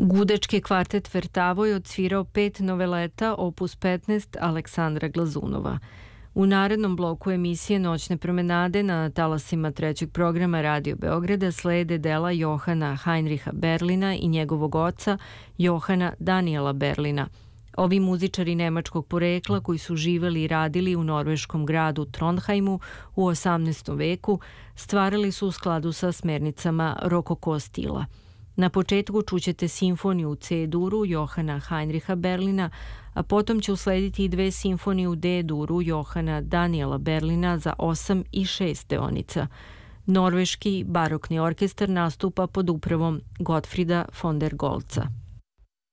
Gudečki kvartet Vertavo je odsvirao 5 noveleta opus 15 Aleksandra Glazunova. U narednom bloku emisije Noćne promenade na talasima trećeg programa Radio Beograda slede dela Johana Heinricha Berlina i njegovog oca Johana Daniela Berlina. Ovi muzičari nemačkog porekla koji su živeli i radili u norveškom gradu Trondheimu u 18. veku stvarali su u skladu sa smernicama rokoko stila. Na početku čućete simfoniju u C-duru Johana Heinricha Berlina, a potom će uslediti i 2 simfonije u D-duru Johana Daniela Berlina za 8 i 6 deonica. Norveški barokni orkestar nastupa pod upravom Gottfrieda von der Goltza.